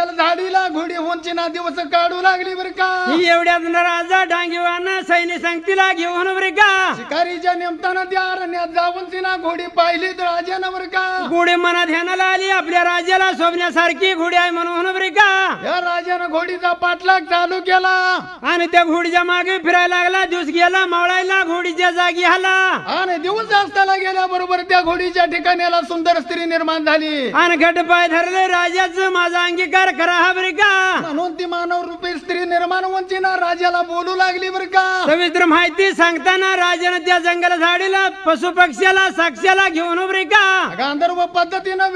जंगल झाडीला घोडी होंची ना दिवस काढू लागली बर का. एवढ्यात राजा डांगीवाना सैन्य संगतीला घेऊन बर का. शिकारीच्या निमताना त्या अरण्यात जाऊन तिना घोडी पाहिली तर राजानं बर का. घोडी मनात ध्यानाला आली आपल्या राजाला शोभण्यासारखी घोडी आहे म्हणून बर का. या राजानं घोडीचा पाठलाग चालू केला आणि त्या घोडीच्या मागे फिरायला लागला. दिवस गेला मावळायला घोडीच्या जागी आला. आणि दिवस असताना गेल्याबरोबर त्या घोडीच्या ठिकाणाला सुंदर स्त्री निर्माण झाली. आणि घट पाय धरले राजाचं माझा अंगीकार करा हा बर का. म्हणून ती मानव रूपी स्त्री निर्माण होऊन ना राजाला बोलू लागली बर का. सविस्तर माहिती सांगताना राजानं त्या जंगल झाडीला पशु पक्ष्याला साक्षाला घेऊन बर का. गांधर्व पद्धतीनं